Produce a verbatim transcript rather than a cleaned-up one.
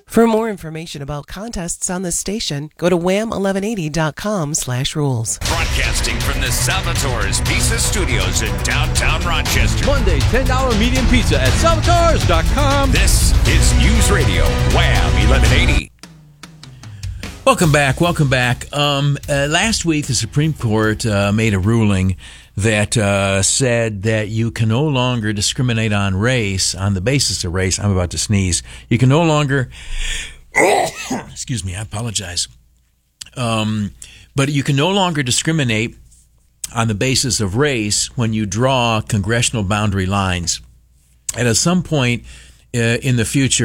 For more information about contests on this station, go to wham eleven eighty dot com slash rules. Broadcasting from the Salvatore's Pizza Studios in downtown Rochester. Monday, ten dollars medium pizza at salvatores dot com. This is News Radio, Wham eleven eighty. Welcome back. Welcome back. Um, uh, last week, the Supreme Court uh, made a ruling that uh, said that you can no longer discriminate on race, on the basis of race. I'm about to sneeze. You can no longer, excuse me, I apologize. Um, but you can no longer discriminate on the basis of race when you draw congressional boundary lines. And at some point uh, in the future,